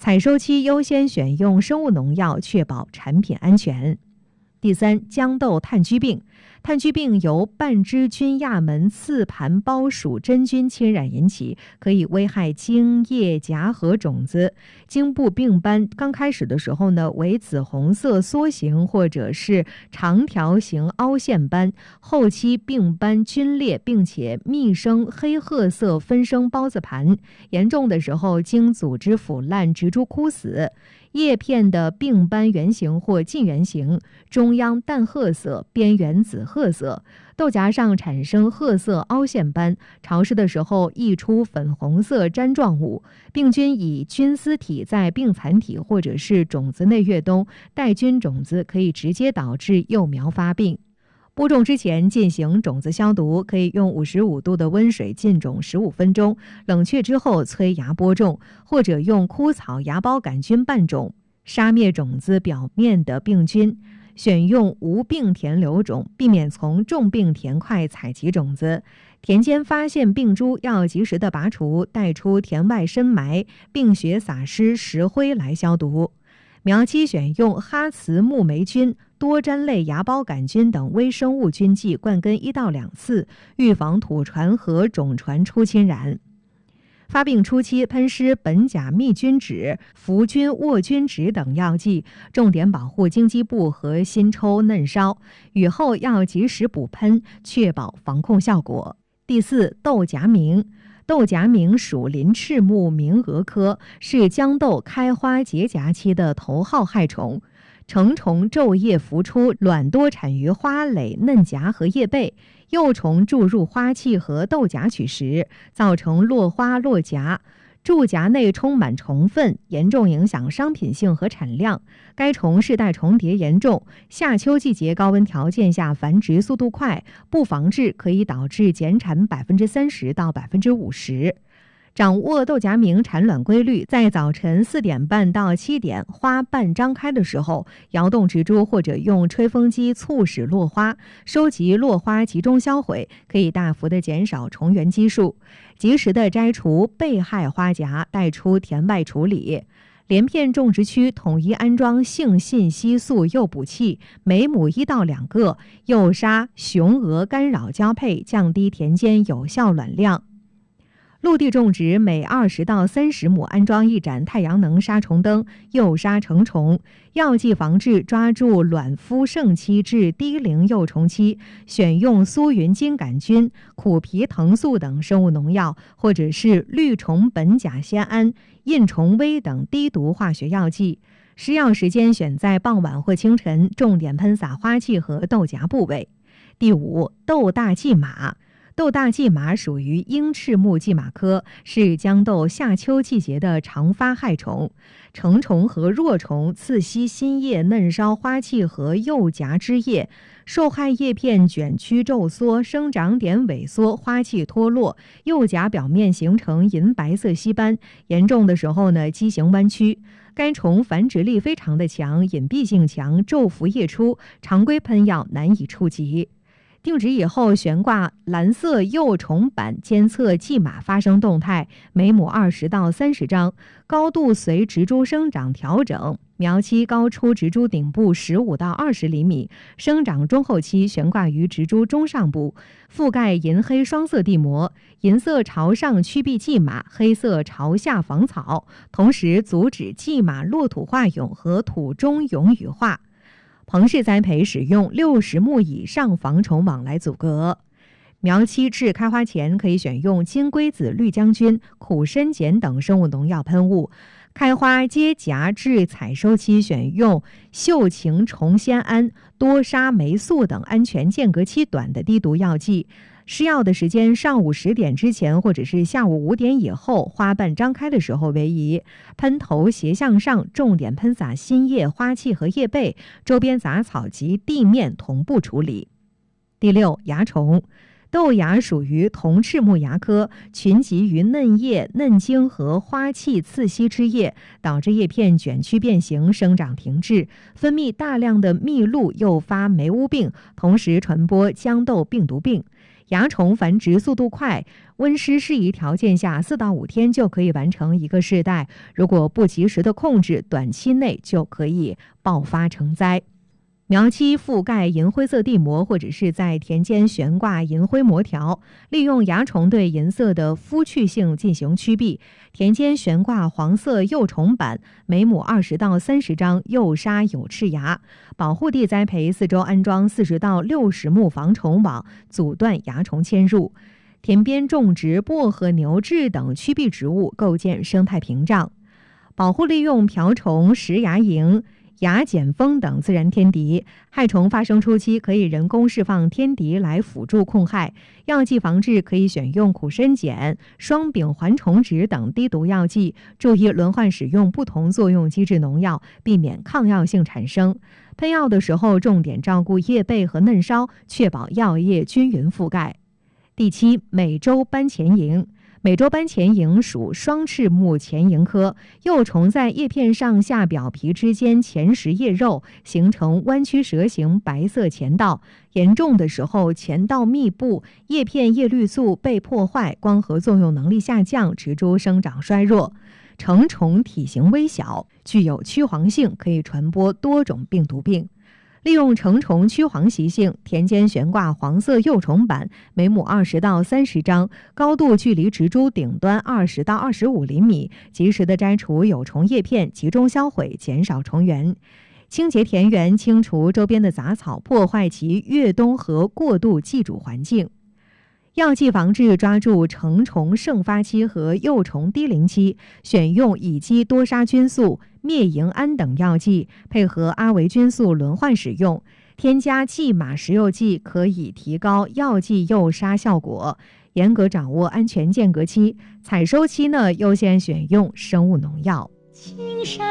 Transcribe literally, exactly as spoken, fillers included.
采收期优先选用生物农药，确保产品安全。第三，豇豆炭疽病。炭疽病由半枝菌亚门刺盘胞属真菌侵染引起，可以危害茎、叶、荚和种子。茎部病斑刚开始的时候呢，为紫红色梭形或者是长条形凹陷斑，后期病斑皲裂，并且密生黑褐色分生孢子盘，严重的时候茎组织腐烂，植株枯死。叶片的病斑圆形或近圆形，中央淡褐色，边缘紫褐色。豆荚上产生褐色凹陷斑，潮湿的时候溢出粉红色粘状物。病菌以菌丝体在病残体或者是种子内越冬，带菌种子可以直接导致幼苗发病。播种之前进行种子消毒，可以用五十五度的温水浸种十五分钟，冷却之后催芽播种，或者用枯草芽孢杆菌拌种，杀灭种子表面的病菌。选用无病田留种，避免从重病田块采集种子。田间发现病株要及时的拔除，带出田外深埋，并学撒施石灰来消毒。苗期选用哈茨木霉菌、多粘类芽孢杆菌等微生物菌剂灌根一到两次，预防土传和种传出侵染。发病初期喷施苯甲密菌酯、伏菌沃菌酯等药剂，重点保护茎基部和新抽嫩梢，雨后要及时补喷，确保防控效果。第四，豆荚螟。豆荚螟属鳞翅目鸣蛾科，是豇豆开花结荚期的头号害虫。成虫昼夜孵出，卵多产于花蕾、嫩荚和叶背，幼虫注入花器和豆荚取食，造成落花落荚。贮荚内充满虫粪，严重影响商品性和产量。该虫世代重叠严重，夏秋季节高温条件下繁殖速度快，不防治可以导致减产百分之三十到百分之五十。掌握豆荚螟产卵规律，在早晨四点半到七点花瓣张开的时候，摇动植株或者用吹风机促使落花，收集落花集中销毁，可以大幅的减少虫源基数，及时的摘除被害花荚，带出田外处理。连片种植区统一安装性信息素诱捕器，每亩一到两个，诱杀雄蛾干扰交配，降低田间有效卵量。陆地种植每二十到三十亩安装一盏太阳能杀虫灯，诱杀成虫。药剂防治抓住卵孵盛期至低龄幼虫期，选用苏云金杆菌、苦皮藤素等生物农药，或者是绿虫苯甲酰胺、印虫威等低毒化学药剂。施药时间选在傍晚或清晨，重点喷洒花器和豆荚部位。第五，豆大蓟马。豆大蓟马属于鹰翅目蓟马科，是豇豆夏秋季节的常发害虫。成虫和若虫刺吸新叶、嫩梢、花器和幼荚枝叶，受害叶片卷曲皱缩，生长点萎缩，花器脱落，幼荚表面形成银白色稀斑，严重的时候呢，畸形弯曲。该虫繁殖力非常的强，隐蔽性强，昼伏夜出，常规喷药难以触及。定植以后，悬挂蓝色幼虫板监测蓟马发生动态，每亩二十到三十张，高度随植株生长调整。苗期高出植株顶部十五到二十厘米，生长中后期悬挂于植株中上部，覆盖银黑双色地膜，银色朝上驱避蓟马，黑色朝下防草，同时阻止蓟马落土化蛹和土中蛹羽化。棚式栽培使用六十目以上防虫网来阻隔。苗期至开花前，可以选用金龟子绿浆菌、苦参碱等生物农药喷雾。开花结荚至采收期，选用秀晴虫酰胺、多沙霉素等安全间隔期短的低毒药剂。施药的时间上午十点之前，或者是下午五点以后，花瓣张开的时候为宜。喷头斜向上，重点喷洒新叶、花器和叶背，周边杂草及地面同步处理。第六，蚜虫。豆芽属于铜翅目蚜科，群集于嫩叶、嫩茎和花器刺吸枝叶，导致叶片卷曲变形，生长停滞，分泌大量的蜜露，诱发霉污病，同时传播豇豆病毒病。 蚜虫繁殖速度快，温湿适宜条件下，四到五天就可以完成一个世代。如果不及时的控制，短期内就可以爆发成灾。苗期覆盖银灰色地膜，或者是在田间悬挂银灰膜条，利用蚜虫对银色的肤去性进行驱避。田间悬挂黄色幼虫板，每亩二十到三十张，诱杀有翅蚜。保护地栽培四周安装四十到六十目防虫网，阻断蚜虫迁入。田边种植薄荷、牛至等驱避植物，构建生态屏障。保护利用瓢虫、食蚜蝇、蚜碱蜂等自然天敌，害虫发生初期可以人工释放天敌来辅助控害。药剂防治可以选用苦参碱、双丙环虫酯等低毒药剂，注意轮换使用不同作用机制农药，避免抗药性产生。喷药的时候重点照顾叶背和嫩梢，确保药液均匀覆盖。第七，美洲斑钱蝇。美洲斑钱蝇属双翅目钱蝇科，幼虫在叶片上下表皮之间前食叶肉，形成弯曲蛇形白色钱道。严重的时候，钱道密布，叶片叶绿素被破坏，光合作用能力下降，植株生长衰弱。成虫体型微小，具有趋黄性，可以传播多种病毒病。利用成虫驱黄习性，田间悬挂黄色幼虫板，每亩二十到三十张，高度距离植株顶端二十到二十五厘米，及时的摘除有虫叶片，集中销毁，减少虫源。清洁田园，清除周边的杂草，破坏其越冬和过渡寄主环境。药剂防治抓住成虫盛发期和幼虫低龄期，选用乙基多杀菌素、灭蝇胺等药剂，配合阿维菌素轮换使用。添加蓟马石油剂可以提高药剂诱杀效果。严格掌握安全间隔期，采收期呢优先选用生物农药。青山